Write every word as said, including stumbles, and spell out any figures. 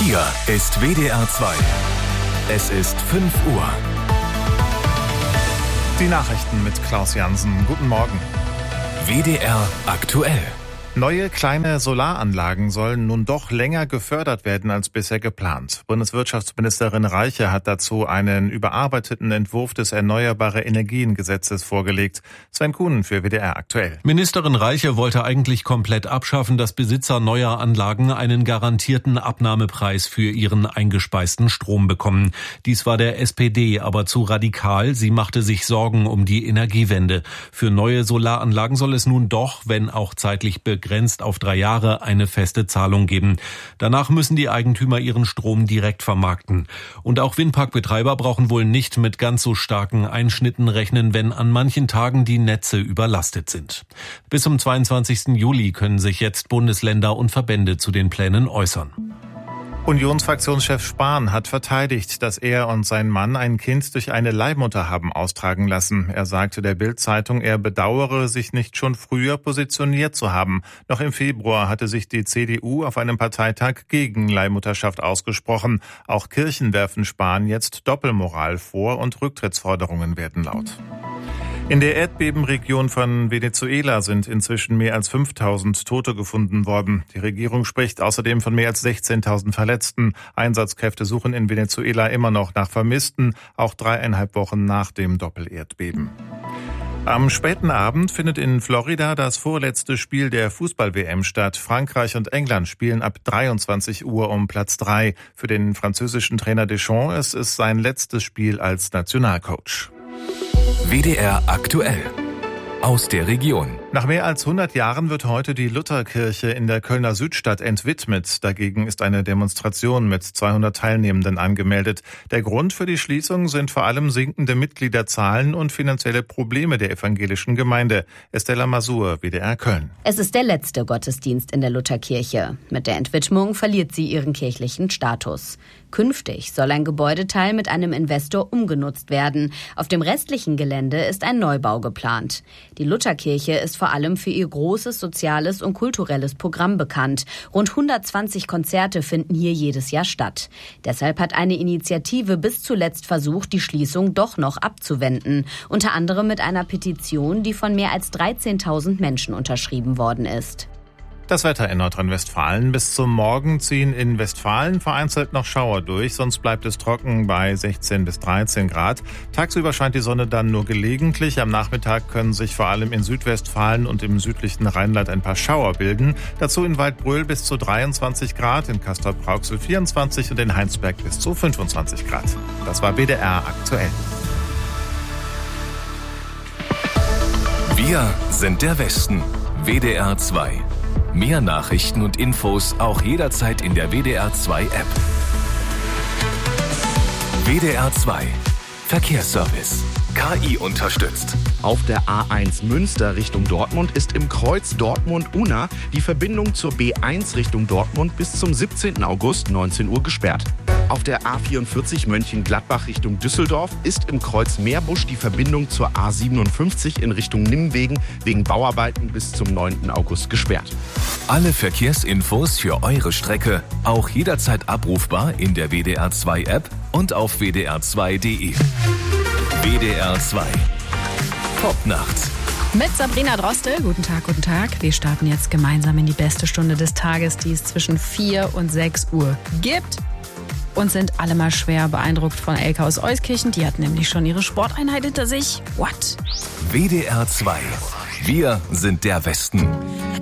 Hier ist W D R zwei. Es ist fünf Uhr. Die Nachrichten mit Klaus Jansen. Guten Morgen. W D R aktuell. Neue kleine Solaranlagen sollen nun doch länger gefördert werden als bisher geplant. Bundeswirtschaftsministerin Reiche hat dazu einen überarbeiteten Entwurf des Erneuerbare-Energien-Gesetzes vorgelegt. Sven Kuhn für W D R aktuell. Ministerin Reiche wollte eigentlich komplett abschaffen, dass Besitzer neuer Anlagen einen garantierten Abnahmepreis für ihren eingespeisten Strom bekommen. Dies war der S P D aber zu radikal. Sie machte sich Sorgen um die Energiewende. Für neue Solaranlagen soll es nun doch, wenn auch zeitlich begrenzt, begrenzt auf drei Jahre eine feste Zahlung geben. Danach müssen die Eigentümer ihren Strom direkt vermarkten. Und auch Windparkbetreiber brauchen wohl nicht mit ganz so starken Einschnitten rechnen, wenn an manchen Tagen die Netze überlastet sind. Bis zum zweiundzwanzigsten Juli können sich jetzt Bundesländer und Verbände zu den Plänen äußern. Unionsfraktionschef Spahn hat verteidigt, dass er und sein Mann ein Kind durch eine Leihmutter haben austragen lassen. Er sagte der Bild-Zeitung, er bedauere, sich nicht schon früher positioniert zu haben. Noch im Februar hatte sich die C D U auf einem Parteitag gegen Leihmutterschaft ausgesprochen. Auch Kirchen werfen Spahn jetzt Doppelmoral vor und Rücktrittsforderungen werden laut. In der Erdbebenregion von Venezuela sind inzwischen mehr als fünftausend Tote gefunden worden. Die Regierung spricht außerdem von mehr als sechzehntausend Verletzten. Einsatzkräfte suchen in Venezuela immer noch nach Vermissten, auch dreieinhalb Wochen nach dem Doppelerdbeben. Am späten Abend findet in Florida das vorletzte Spiel der Fußball-W M statt. Frankreich und England spielen ab dreiundzwanzig Uhr um Platz drei. Für den französischen Trainer Deschamps ist es sein letztes Spiel als Nationalcoach. W D R aktuell. Aus der Region. Nach mehr als hundert Jahren wird heute die Lutherkirche in der Kölner Südstadt entwidmet. Dagegen ist eine Demonstration mit zweihundert Teilnehmenden angemeldet. Der Grund für die Schließung sind vor allem sinkende Mitgliederzahlen und finanzielle Probleme der evangelischen Gemeinde. Estella Masur, W D R Köln. Es ist der letzte Gottesdienst in der Lutherkirche. Mit der Entwidmung verliert sie ihren kirchlichen Status. Künftig soll ein Gebäudeteil mit einem Investor umgenutzt werden. Auf dem restlichen Gelände ist ein Neubau geplant. Die Lutherkirche ist vor allem für ihr großes soziales und kulturelles Programm bekannt. Rund hundertzwanzig Konzerte finden hier jedes Jahr statt. Deshalb hat eine Initiative bis zuletzt versucht, die Schließung doch noch abzuwenden. Unter anderem mit einer Petition, die von mehr als dreizehntausend Menschen unterschrieben worden ist. Das Wetter in Nordrhein-Westfalen. Bis zum Morgen ziehen in Westfalen vereinzelt noch Schauer durch, sonst bleibt es trocken bei sechzehn bis dreizehn Grad. Tagsüber scheint die Sonne dann nur gelegentlich. Am Nachmittag können sich vor allem in Südwestfalen und im südlichen Rheinland ein paar Schauer bilden. Dazu in Waldbröl bis zu dreiundzwanzig Grad, in Castrop-Rauxel vierundzwanzig und in Heinsberg bis zu fünfundzwanzig Grad. Das war W D R aktuell. Wir sind der Westen. W D R zwei. Mehr Nachrichten und Infos auch jederzeit in der W D R zwei App. W D R zwei Verkehrsservice. K I unterstützt. Auf der A eins Münster Richtung Dortmund ist im Kreuz Dortmund-Unna die Verbindung zur B eins Richtung Dortmund bis zum siebzehnten August neunzehn Uhr gesperrt. Auf der A vierundvierzig Mönchengladbach Richtung Düsseldorf ist im Kreuz Meerbusch die Verbindung zur A siebenundfünfzig in Richtung Nimwegen wegen Bauarbeiten bis zum neunten August gesperrt. Alle Verkehrsinfos für eure Strecke auch jederzeit abrufbar in der W D R zwei App und auf w d r zwei punkt d e. W D R zwei. Top nachts. Mit Sabrina Drostel. Guten Tag, guten Tag. Wir starten jetzt gemeinsam in die beste Stunde des Tages, die es zwischen vier und sechs Uhr gibt. Und sind alle mal schwer beeindruckt von Elke aus Euskirchen. Die hat nämlich schon ihre Sporteinheit hinter sich. What? W D R zwei. Wir sind der Westen.